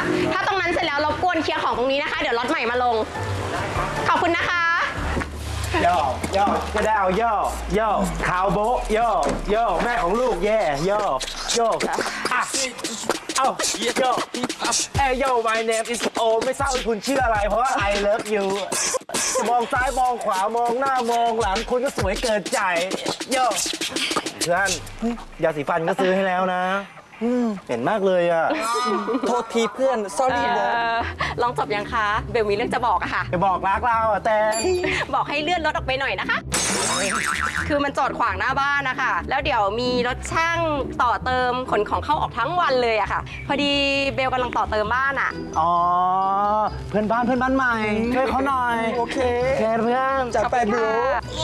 ถ้าตรงนั้นเสร็จแล้วรบกวนเคลียร์ของตรงนี้นะคะเดี๋ยวรถใหม่มาลงขอบคุณนะคะย่ก็ได้เอาย่ขาวโบ๊ะย่แม่ของลูกแย่ย่อ่ะเอาย่my name is O ไม่ทราบว่าคุณชื่ออะไรเพราะว่า I love you จะมองซ้ายมองขวามองหน้ามองหลังคุณก็สวยเกินใจย่เพื่อนยาสีฟันก็ซื้อให้แล้วนะเห็นมากเลยอ่ะโทษทีเพื่อน sorry ลองจบยังคะเบลมีเรื่องจะบอกอะค่ะจะบอกรักเราอ่ะแต่บอกให้เลื่อนรถออกไปหน่อยนะคะคือมันจอดขวางหน้าบ้านนะคะแล้วเดี๋ยวมีรถช่างต่อเติมขนของเข้าออกทั้งวันเลยอะค่ะพอดีเบลกำลังต่อเติมบ้านอะอ๋อเพื่อนบ้านใหม่ช่วยเขาหน่อยโอเคเพื่อนจัดไปบรู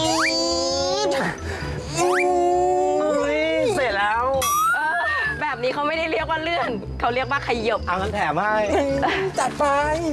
เสร็จแล้วแบบนี้เขาไม่ได้เรียกว่าเลื่อนเขาเรียกว่าขยบเอางั้นแถมให้จัดไป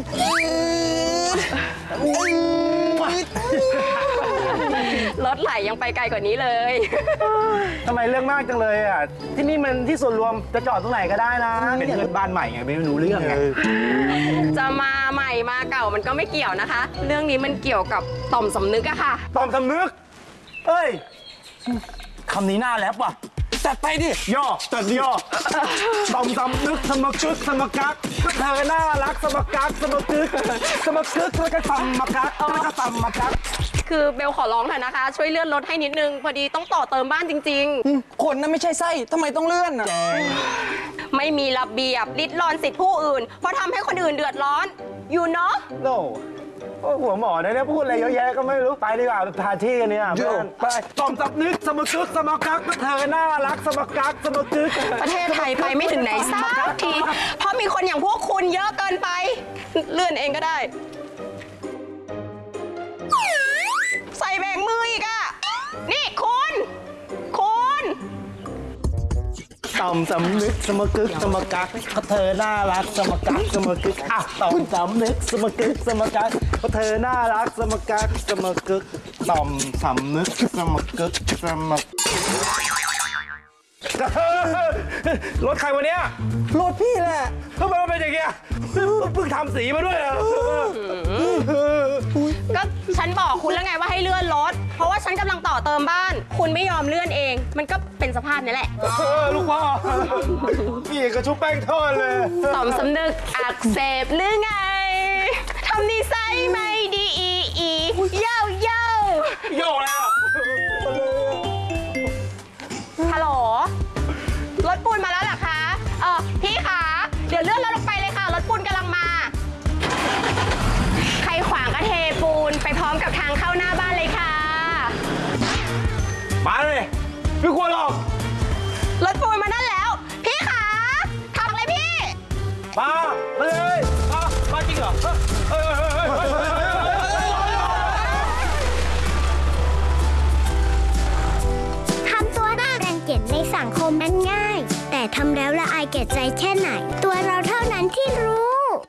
รถไหลยังไปไกลกว่านี้เลยทำไมเรื่องมากจังเลยอ่ะที่นี่มันที่ส่วนรวมจะจอดตรงไหนก็ได้นะเป็นเพื่อนบ้านใหม่ไงไม่รู้เรื่องไงจะมาใหม่มาเก่ามันก็ไม่เกี่ยวนะคะเรื่องนี้มันเกี่ยวกับต่อมสำนึกอะค่ะต่อมสำนึกเอ้ยคำนี้น่าแรปว่ะจัดไปดิจัดต่อมสำนึกสมกึกสมกักเธอน่ารักสมกักสมกึกแล้วก็สมกักแล้วก็สมกักคือเบลขอร้องเถอะนะคะช่วยเลื่อนรถให้นิดนึงพอดีต้องต่อเติมบ้านจริงๆคนนั้นไม่ใช่ไส้ทำไมต้องเลื่อนอ่ะไม่มีระเบียบริดรอนสิทธิผู้อื่นเพราะทำให้คนอื่นเดือดร้อนอยู่เนาะหัวหมอเนี่ยพูดอะไรเยอะแยะก็ไม่รู้ไปดีกว่าพาที่กันเนี่ยไปต่อมสำนึกสมกึกสมกักเธอน่ารักสมกักสมกึกประเทศไทยไปไม่ถึงไหนสักทีเพราะมีคนอย่างพวกคุณเยอะเกินไปเลื่อนเองก็ได้ใส่แบ่งมืออีกอะนี่คุณต่อมสำนึกสมกึกสมกักเธอน่ารักสมกักสมกึกอ่ะต่อมสำนึกสมกึกสมกักเธอน่ารักสมกักสมกึกต่อมสำนึกสมกึกสมกรถใครวะเนี่ยรถพี่แหละทำไมมันเป็นอย่างเงี้ยเพิ่งทำสีมาด้วยอ่ะก็ฉันบอกคุณแล้วไงว่าให้เลื่อนรถเพราะว่าฉันกำลังต่อเติมบ้านคุณไม่ยอมเลื่อนเองมันก็เป็นสภาพนี้แหละลูกพ่อพี่กระชุบแป้งทอดเลยต่อมสำนึกอักเสบหรือไงทำนิสัยไม่ดีเย้าแล้วฮัลโหลรถปูนมาแล้วเหรอคะพี่คะเดี๋ยวเลื่อนรถลงไปเลยค่ะรถปูนกำลังมาใครขวางก็เทปูนไปพร้อมกับทางเข้าหน้าบ้านเลยค่ะมาเลยไม่ควรหรอกรถปูนมานั่นแล้วพี่คะทำอะไรพี่มาเลยมาจริงเหรอทำตัวน่ารังเกียจในสังคมนั้นง่ายแต่ทำแล้วละอายแก่ใจแค่ไหนตัวเราเท่านั้นที่รู้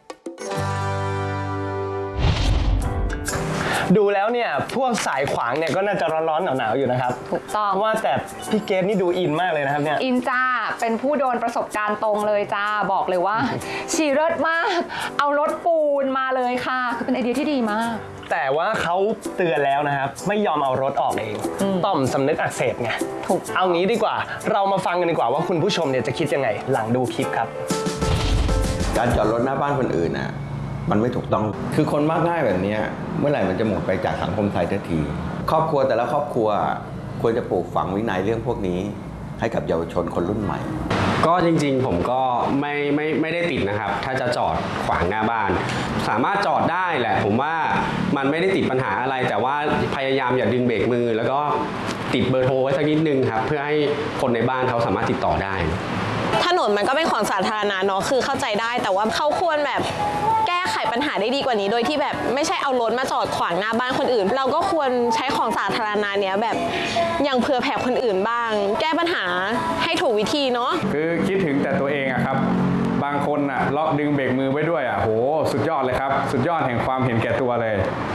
ดูแล้วเนี่ยพวกสายขวางเนี่ยก็น่าจะร้อนๆหนาวๆอยู่นะครับถูกต้องว่าแต่พี่เกดนี่ดูอินมากเลยนะครับเนี่ยอินจ้าเป็นผู้โดนประสบการณ์ตรงเลยจ้าบอกเลยว่าฉี่เลิศมากเอารถปูนมาเลยค่ะคือเป็นไอเดียที่ดีมากแต่ว่าเขาเตือนแล้วนะครับไม่ยอมเอารถออกเองต่อมสำนึกอักเสบไงถูกเอางี้ดีกว่าเรามาฟังกันดีกว่าว่าคุณผู้ชมเนี่ยจะคิดยังไงหลังดูคลิปครับการจอดรถหน้าบ้านคนอื่นน่ะมันไม่ถูกต้องคือคนมากง่ายแบบนี้เมื่อไหร่มันจะหมดไปจากสังคมไทยทันทีครอบครัวแต่ละครอบครัวควรจะปลูกฝังวินัยเรื่องพวกนี้ให้กับเยาวชนคนรุ่นใหม่ก็จริงๆผมก็ไม่ได้ติดนะครับถ้าจะจอดขวางหน้าบ้านสามารถจอดได้แหละผมว่ามันไม่ได้ติดปัญหาอะไรแต่ว่าพยายามอย่าดึงเบรกมือแล้วก็ติดเบอร์โทรไว้สักนิดนึงครับเพื่อให้คนในบ้านเขาสามารถติดต่อได้ถนนมันก็เป็นของสาธารณะเนาะคือเข้าใจได้แต่ว่าเขาควรแบบแก้ไขปัญหาได้ดีกว่านี้โดยที่แบบไม่ใช่เอารถมาจอดขวางหน้าบ้านคนอื่นเราก็ควรใช้ของสาธารณะเนี้ยแบบอย่างเผื่อแผ่คนอื่นบ้างแก้ปัญหาให้ถูกวิธีเนาะคือคิดถึงแต่ตัวเองอะครับบางคนอะล็อกดึงเบรกมือไว้ด้วยอะโหสุดยอดเลยครับสุดยอดแห่งความเห็นแก่ตัวเลย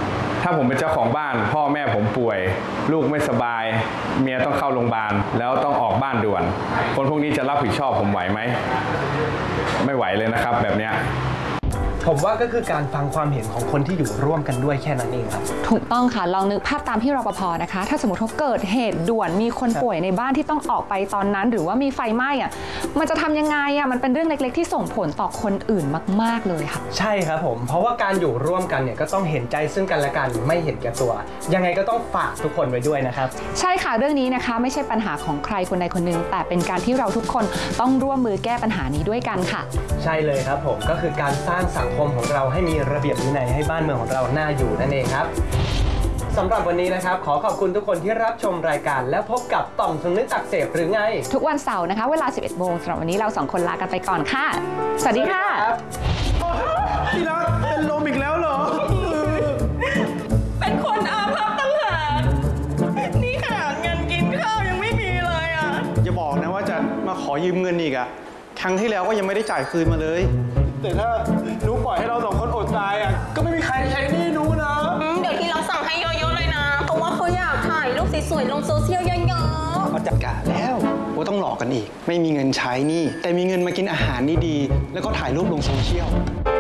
ถ้าผมเป็นเจ้าของบ้านพ่อแม่ผมป่วย ลูกไม่สบาย เมียต้องเข้าโรงพยาบาลแล้วต้องออกบ้านด่วน คนพวกนี้จะรับผิดชอบผมไหวไหมไม่ไหวเลยนะครับแบบเนี้ยผมว่าก็คือการฟังความเห็นของคนที่อยู่ร่วมกันด้วยแค่นั้นเองครับถูกต้องค่ะลองนึกภาพตามที่รปภนะคะถ้าสมมติว่าเกิดเหตุด่วนมีคนป่วยในบ้านที่ต้องออกไปตอนนั้น หรือว่ามีไฟไหม้อะมันจะทำยังไงอะมันเป็นเรื่องเล็กๆที่ส่งผลต่อคนอื่นมากๆเลยค่ะใช่ครับผมเพราะว่าการอยู่ร่วมกันเนี่ยก็ต้องเห็นใจซึ่งกันและกันไม่เห็นแก่ตัว ยังไงก็ต้องฝากทุกคนไว้ด้วยนะครับใช่ค่ะเรื่องนี้นะคะไม่ใช่ปัญหาของใครคนใดคนหนึ่งแต่เป็นการที่เราทุกคนต้องร่วมมือแก้ปัญหานี้ด้วยกันค่ะใช่เลยครับผมก็คือการสร้างสังคมของเราให้มีระเบียบวินัยให้บ้านเมืองของเราน่าอยู่นั่นเองครับสำหรับวันนี้นะครับขอขอบคุณทุกคนที่รับชมรายการและพบกับต่อมสำนึกอักเสบหรือไงทุกวันเสาร์นะคะเวลา 11 โมงสำหรับวันนี้เรา2คนลากันไปก่อนค่ะสวัสดีค่ะที่รักเป็นลมอีกแล้วเหรอเป็นคนอาภัพตั้งหากนี่ขนาดเงินกินข้าวยังไม่มีเลยอ่ะอย่าบอกนะว่าจะมาขอยืมเงินอีกอะครั้งที่แล้วก็ยังไม่ได้จ่ายคืนมาเลยแต่ถ้าหนูปล่อยให้เราสองคนอดตายอ่ะก็ไม่มีใครใช้หนี้หนูนะเดี๋ยวที่เราสั่งให้เยอะๆเลยนะ เพราะว่าเขาอยากถ่ายรูปสวยๆลงโซเชียลเยอะๆเขาจัดการแล้วว่าต้องหลอกกันอีก ไม่มีเงินใช้หนี่แต่มีเงินมากินอาหารดีๆแล้วก็ถ่ายรูปลงโซเชียล